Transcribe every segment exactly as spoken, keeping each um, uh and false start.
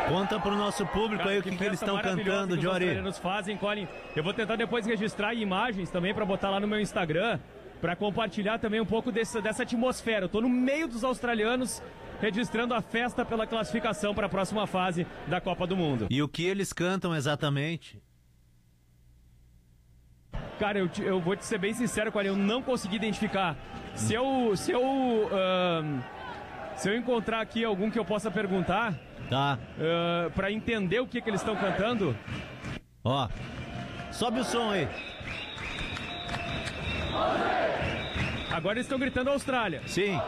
Conta pro nosso público Cara, aí o que, que, que eles estão cantando, Jory. Os australianos fazem, Colin. Eu vou tentar depois registrar imagens também para botar lá no meu Instagram, para compartilhar também um pouco desse, dessa atmosfera. Eu tô no meio dos australianos registrando a festa pela classificação para a próxima fase da Copa do Mundo. E o que eles cantam exatamente? Cara, eu, te, eu vou te ser bem sincero, Colin, eu não consegui identificar. Se eu... Se eu uh, Se eu encontrar aqui algum que eu possa perguntar, tá. uh, pra entender o que, que eles estão cantando. Ó, sobe o som aí. Agora eles estão gritando Austrália. Sim.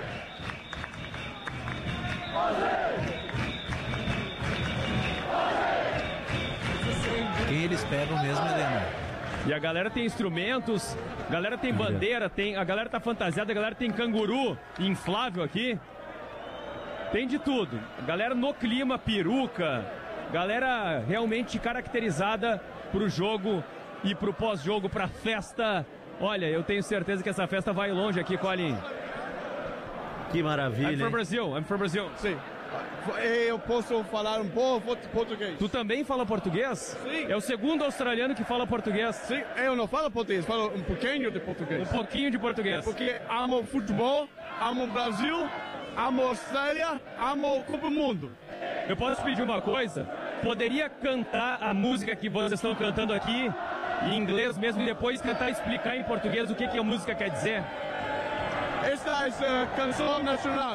Quem eles pegam mesmo, Helena? E a galera tem instrumentos, a galera tem bandeira, tem, a galera tá fantasiada, a galera tem canguru inflável aqui. Tem de tudo. Galera no clima, peruca. Galera realmente caracterizada pro jogo e pro pós-jogo, pra festa. Olha, eu tenho certeza que essa festa vai longe aqui, Colin. Que maravilha. I'm from Brazil, I'm from Brazil. Sim. Eu posso falar um pouco português. Tu também fala português? Sim. É o segundo australiano que fala português. Sim, eu não falo português, falo um pouquinho de português. Um pouquinho de português. Porque amo futebol, amo Brasil, amo Austrália, amo Copa do Mundo. Eu posso pedir uma coisa? Poderia cantar a música que vocês estão cantando aqui em inglês mesmo e depois tentar explicar em português o que, que a música quer dizer? Esta é a canção nacional.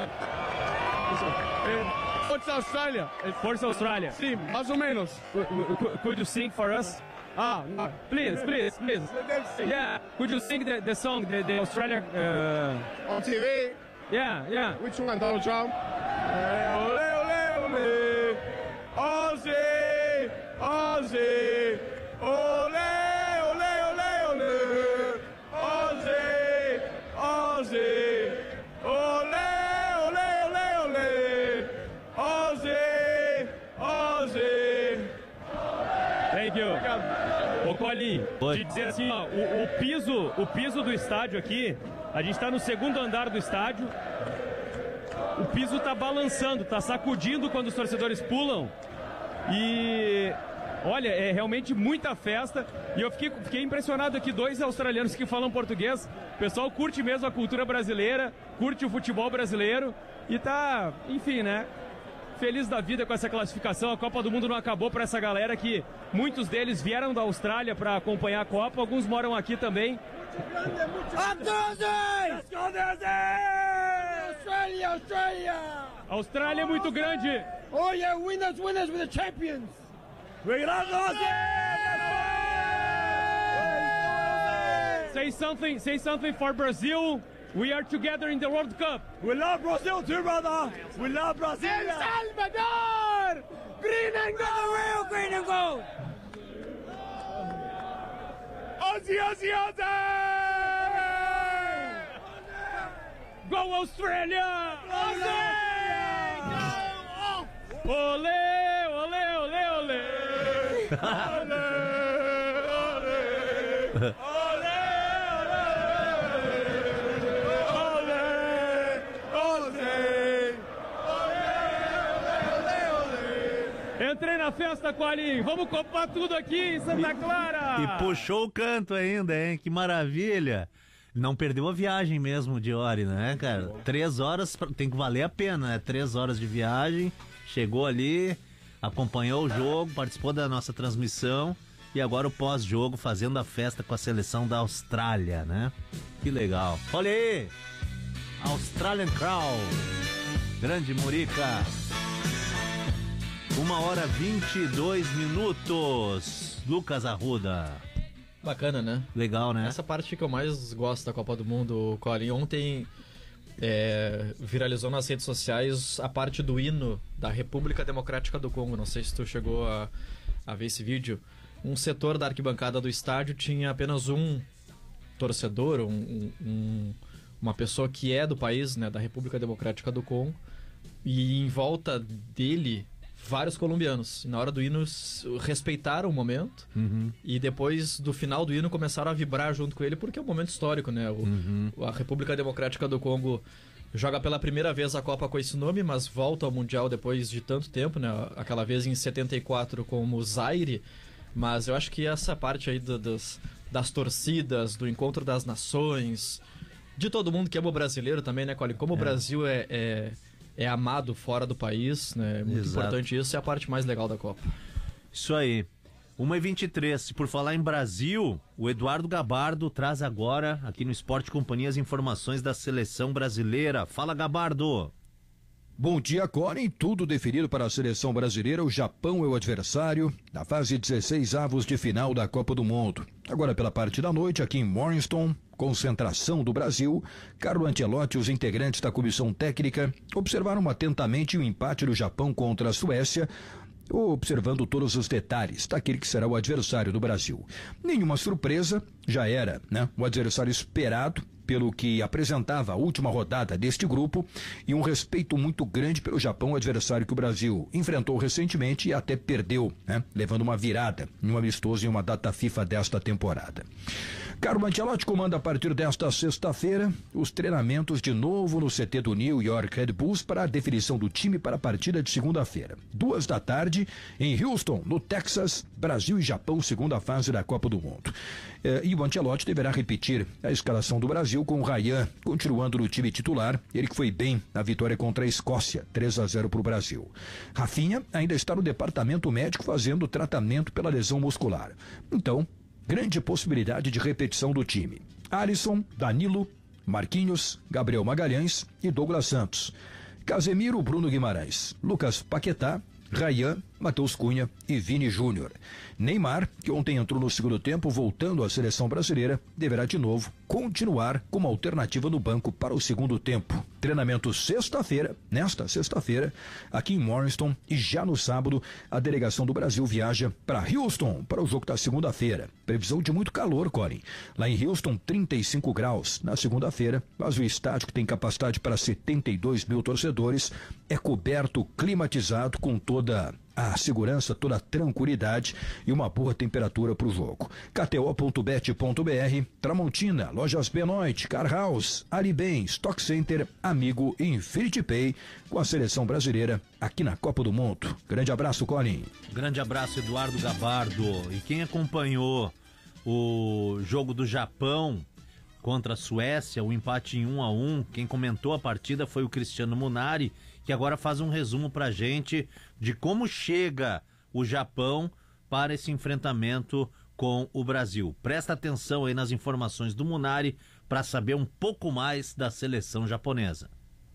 Força Austrália. Força Austrália. Sim, mais ou menos. Could you sing for us? Ah, no. Please, please, please. Yeah, could you sing the, the song, the, the Australia... Uh... On T V? Yeah, yeah. Which one, Donald Trump? Olé, olé, olé. Aussie, Aussie. Olé, olé, olé, olé. Aussie, Aussie. Olé, olé, olé, olé. Aussie, Aussie. Thank you. Ô, Colin, te dizer assim, ó, o, o, piso, o piso do estádio aqui, a gente tá no segundo andar do estádio, o piso tá balançando, tá sacudindo quando os torcedores pulam e... Olha, é realmente muita festa e eu fiquei, fiquei impressionado aqui, dois australianos que falam português. O pessoal curte mesmo a cultura brasileira, curte o futebol brasileiro e tá, enfim, né? Feliz da vida com essa classificação. A Copa do Mundo não acabou para essa galera que muitos deles vieram da Austrália para acompanhar a Copa, alguns moram aqui também. Australia, Australia! A Austrália é muito grande. Oh yeah, winners, winners with the champions. Say something, say something for Brazil. We are together in the World Cup. We love Brazil too, brother. We love Brazil. El Salvador, green and gold, real green and gold. Aussie, Aussie, Aussie! Go Australia! Aussie! Go! Olé, olé, olé, olé! Olé, olé! Olé! Entrei na festa, Colin. Vamos copar tudo aqui em Santa Clara. E, e puxou o canto ainda, hein? Que maravilha. Não perdeu a viagem mesmo de Ori, né, cara? Três horas, tem que valer a pena, né? Três horas de viagem. Chegou ali, acompanhou o jogo, participou da nossa transmissão. E agora o pós-jogo fazendo a festa com a seleção da Austrália, né? Que legal. Olha aí! Australian Crown. Grande Murica. Uma hora vinte e dois minutos. Lucas Arruda. Bacana, né? Legal, né? Essa parte que eu mais gosto da Copa do Mundo, Colin. Ontem é, viralizou nas redes sociais a parte do hino da República Democrática do Congo. Não sei se tu chegou a, a ver esse vídeo. Um setor da arquibancada do estádio tinha apenas um torcedor, um, um, uma pessoa que é do país, né, da República Democrática do Congo. E em volta dele... vários colombianos. Na hora do hino respeitaram o momento, uhum. E depois do final do hino começaram a vibrar junto com ele, porque é um momento histórico, né? O, uhum. A República Democrática do Congo joga pela primeira vez a Copa com esse nome, mas volta ao Mundial depois de tanto tempo, né? Aquela vez em setenta e quatro como Zaire, mas eu acho que essa parte aí do, dos, das torcidas, do encontro das nações, de todo mundo que ama o brasileiro também, né, Colin? Como é. o Brasil é, é, é amado fora do país, né? É muito Exato. importante isso, é a parte mais legal da Copa. Isso aí. uma e vinte e três, por falar em Brasil, o Eduardo Gabardo traz agora, aqui no Esporte Companhia, as informações da seleção brasileira. Fala, Gabardo! Bom dia, Colin. Tudo definido para a seleção brasileira. O Japão é o adversário na fase dezesseis avos de final da Copa do Mundo. Agora, pela parte da noite, aqui em Morningston, concentração do Brasil, Carlo Ancelotti e os integrantes da comissão técnica observaram atentamente o empate do Japão contra a Suécia, observando todos os detalhes daquele que será o adversário do Brasil. Nenhuma surpresa, já era, né? O adversário esperado pelo que apresentava a última rodada deste grupo e um respeito muito grande pelo Japão, adversário que o Brasil enfrentou recentemente e até perdeu, né? Levando uma virada em um amistoso em uma data FIFA desta temporada. Carlo Ancelotti comanda a partir desta sexta-feira os treinamentos de novo no C T do New York Red Bulls para a definição do time para a partida de segunda-feira. Duas da tarde, em Houston, no Texas, Brasil e Japão, segunda fase da Copa do Mundo. Eh, e o Ancelotti deverá repetir a escalação do Brasil com o Ryan continuando no time titular, ele que foi bem na vitória contra a Escócia, três a zero para o Brasil. Rafinha ainda está no departamento médico fazendo tratamento pela lesão muscular. Então, grande possibilidade de repetição do time. Alisson, Danilo, Marquinhos, Gabriel Magalhães e Douglas Santos. Casemiro, Bruno Guimarães, Lucas Paquetá, Ryan, Matheus Cunha e Vini Júnior. Neymar, que ontem entrou no segundo tempo, voltando à seleção brasileira, deverá de novo continuar como alternativa no banco para o segundo tempo. Treinamento sexta-feira, nesta sexta-feira, aqui em Morningston, e já no sábado, a delegação do Brasil viaja para Houston, para o jogo da segunda-feira. Previsão de muito calor, Colin. Lá em Houston, trinta e cinco graus na segunda-feira, mas o estádio, que tem capacidade para setenta e dois mil torcedores, é coberto, climatizado, com toda a segurança, toda a tranquilidade e uma boa temperatura para o jogo. K T O ponto bet ponto B R, Tramontina, Lojas Benoit, Car House, Aribem, Stock Center, Amigo e Infinity Pay, com a seleção brasileira aqui na Copa do Mundo. Grande abraço, Colin. Grande abraço, Eduardo Gabardo. E quem acompanhou o jogo do Japão contra a Suécia, o empate em um a um, quem comentou a partida foi o Cristiano Munari, que agora faz um resumo pra gente de como chega o Japão para esse enfrentamento com o Brasil. Presta atenção aí nas informações do Munari para saber um pouco mais da seleção japonesa.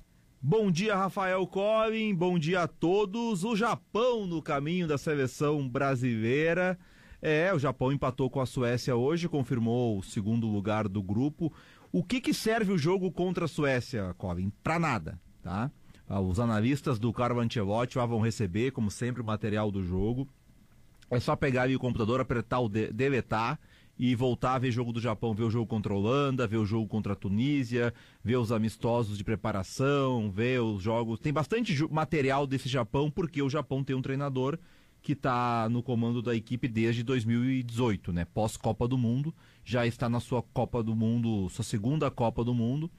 Bom dia, Rafael Colin, bom dia a todos. O Japão no caminho da seleção brasileira. É, o Japão empatou com a Suécia hoje, confirmou o segundo lugar do grupo. O que que serve o jogo contra a Suécia, Colin? Pra nada, tá? Os analistas do Carlo Ancelotti lá vão receber, como sempre, o material do jogo. É só pegar ali o computador, apertar o de deletar e voltar a ver jogo do Japão, ver o jogo contra a Holanda, ver o jogo contra a Tunísia, ver os amistosos de preparação, ver os jogos. Tem bastante material desse Japão, porque o Japão tem um treinador que está no comando da equipe desde dois mil e dezoito, né? Pós-Copa do Mundo, já está na sua Copa do Mundo, sua segunda Copa do Mundo.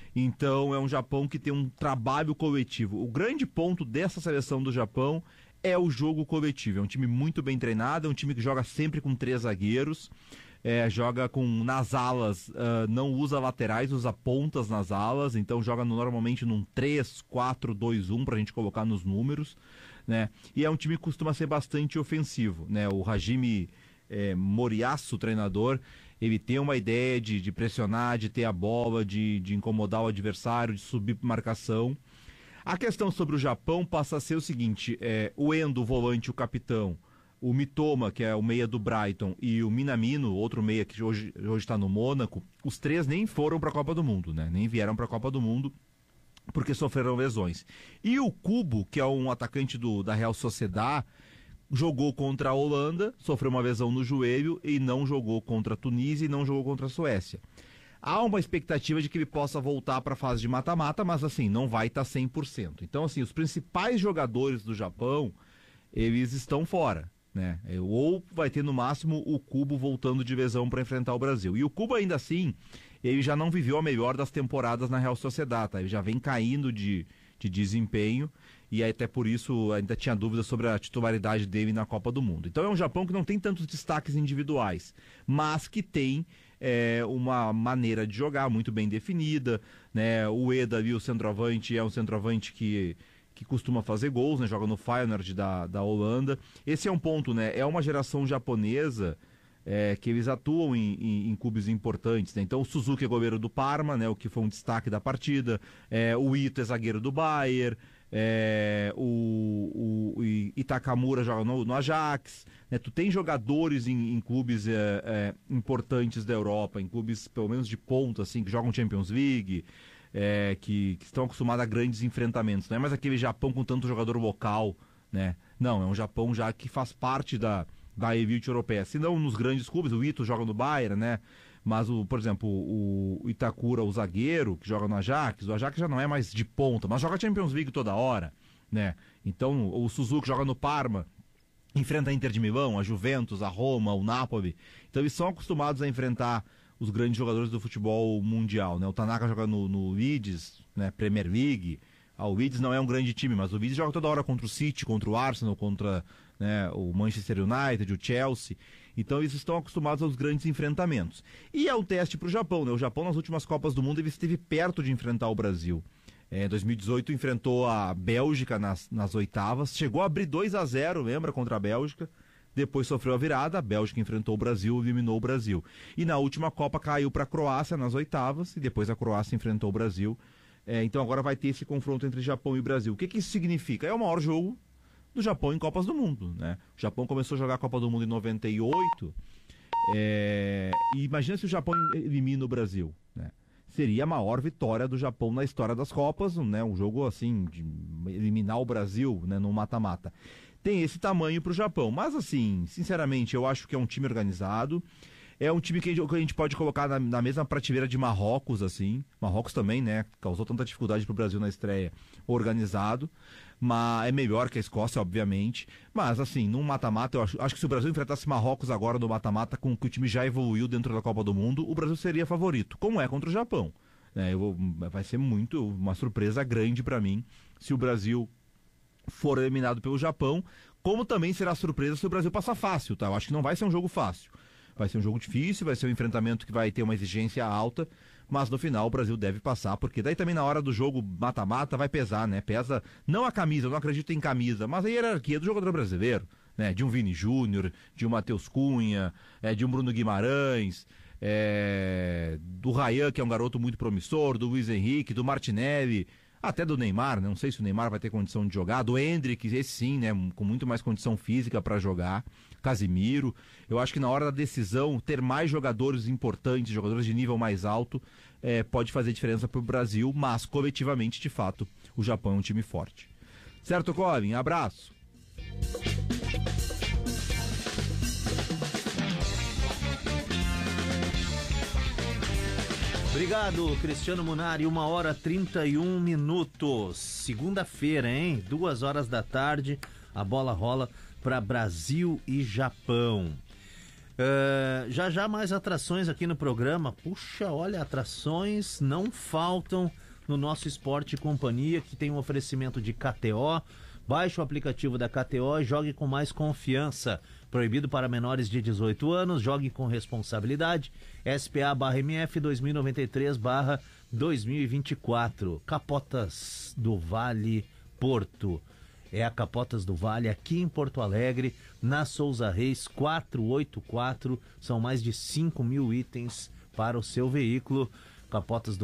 Então é um Japão que tem um trabalho coletivo. O grande ponto dessa seleção do Japão é o jogo coletivo. É um time muito bem treinado, é um time que joga sempre com três zagueiros, é, joga com nas alas, uh, não usa laterais, usa pontas nas alas, então joga normalmente num três, quatro, dois, um, para a gente colocar nos números, né? E é um time que costuma ser bastante ofensivo, né? O Hajime é, Moriyasu, o treinador, ele tem uma ideia de, de pressionar, de ter a bola, de, de incomodar o adversário, de subir para marcação. A questão sobre o Japão passa a ser o seguinte, é, o Endo, o volante, o capitão, o Mitoma, que é o meia do Brighton, e o Minamino, outro meia que hoje está no Mônaco, os três nem foram para a Copa do Mundo, né? Nem vieram para a Copa do Mundo porque sofreram lesões. E o Kubo, que é um atacante do, da Real Sociedad, jogou contra a Holanda, sofreu uma lesão no joelho e não jogou contra a Tunísia e não jogou contra a Suécia. Há uma expectativa de que ele possa voltar para a fase de mata-mata, mas assim, não vai estar cem por cento. Então assim, os principais jogadores do Japão, eles estão fora, né? Ou vai ter no máximo o Kubo voltando de lesão para enfrentar o Brasil. E o Kubo ainda assim, ele já não viveu a melhor das temporadas na Real Sociedad, tá? Ele já vem caindo de, de desempenho e até por isso ainda tinha dúvidas sobre a titularidade dele na Copa do Mundo. Então é um Japão que não tem tantos destaques individuais, mas que tem é, uma maneira de jogar muito bem definida, né? O Eda ali, o centroavante, é um centroavante que... que costuma fazer gols, né? Joga no Feyenoord da, da Holanda. Esse é um ponto, né? É uma geração japonesa é, que eles atuam em, em, em clubes importantes, né? Então o Suzuki é goleiro do Parma, né? O que foi um destaque da partida. É, o Ito é zagueiro do Bayern. É, o, o, o Itakamura joga no, no Ajax, né? Tu tem jogadores em, em clubes é, é, importantes da Europa, em clubes pelo menos de ponta, assim, que jogam Champions League. É, que, que estão acostumados a grandes enfrentamentos. Não é mais aquele Japão com tanto jogador local, né? Não, é um Japão já que faz parte da, da elite europeia. Se não nos grandes clubes, o Ito joga no Bayern, né? Mas, o, por exemplo, o, o Itakura, o zagueiro, que joga no Ajax, o Ajax já não é mais de ponta, mas joga Champions League toda hora, né? Então, o Suzuki joga no Parma, enfrenta a Inter de Milão, a Juventus, a Roma, o Napoli. Então, eles são acostumados a enfrentar os grandes jogadores do futebol mundial, né? O Tanaka joga no, no Leeds, né? Premier League. Ah, o Leeds não é um grande time, mas o Leeds joga toda hora contra o City, contra o Arsenal, contra, né, o Manchester United, o Chelsea. Então eles estão acostumados aos grandes enfrentamentos. E é um teste para o Japão, né? O Japão nas últimas Copas do Mundo ele esteve perto de enfrentar o Brasil. Em é, dois mil e dezoito enfrentou a Bélgica nas, nas oitavas, chegou a abrir dois a zero, lembra, contra a Bélgica. Depois sofreu a virada, a Bélgica enfrentou o Brasil, eliminou o Brasil. E na última Copa caiu para a Croácia nas oitavas, e depois a Croácia enfrentou o Brasil. É, então agora vai ter esse confronto entre Japão e Brasil. O que, que isso significa? É o maior jogo do Japão em Copas do Mundo, né? O Japão começou a jogar a Copa do Mundo em noventa e oito, é, e imagina se o Japão elimina o Brasil, né? Seria a maior vitória do Japão na história das Copas, né? Um jogo assim, de eliminar o Brasil, né, no mata-mata. Tem esse tamanho para o Japão, mas assim, sinceramente, eu acho que é um time organizado, é um time que a gente pode colocar na, na mesma prateleira de Marrocos, assim, Marrocos também, né, causou tanta dificuldade para o Brasil na estreia, organizado, mas é melhor que a Escócia, obviamente, mas assim, num mata-mata, eu acho, acho que se o Brasil enfrentasse Marrocos agora no mata-mata, com que o time já evoluiu dentro da Copa do Mundo, o Brasil seria favorito, como é contra o Japão, né? Eu, vai ser muito, uma surpresa grande para mim, se o Brasil for eliminado pelo Japão, como também será surpresa se o Brasil passar fácil, tá? Eu acho que não vai ser um jogo fácil. Vai ser um jogo difícil, vai ser um enfrentamento que vai ter uma exigência alta, mas no final o Brasil deve passar, porque daí também na hora do jogo mata-mata vai pesar, né? Pesa não a camisa, eu não acredito em camisa, mas a hierarquia do jogador brasileiro, né? De um Vini Júnior, de um Matheus Cunha, é, de um Bruno Guimarães, é, do Ryan, que é um garoto muito promissor, do Luiz Henrique, do Martinelli, até do Neymar, né? Não sei se o Neymar vai ter condição de jogar, do Endrick, esse sim, né? Com muito mais condição física para jogar, Casimiro. Eu acho que na hora da decisão, ter mais jogadores importantes, jogadores de nível mais alto, é, pode fazer diferença para o Brasil, mas coletivamente, de fato, o Japão é um time forte. Certo, Colin? Abraço! Obrigado, Cristiano Munari. Uma hora trinta e um minutos. Segunda-feira, hein? Duas horas da tarde. A bola rola para Brasil e Japão. Uh, já já mais atrações aqui no programa. Puxa, olha, atrações não faltam no nosso Esporte e Companhia, que tem um oferecimento de K T O. Baixe o aplicativo da K T O e jogue com mais confiança. Proibido para menores de dezoito anos, jogue com responsabilidade. S P A barra M F dois mil e noventa e três barra dois mil e vinte e quatro. Capotas do Vale Porto. É a Capotas do Vale aqui em Porto Alegre, na Souza Reis quatrocentos e oitenta e quatro. São mais de cinco mil itens para o seu veículo. Capotas do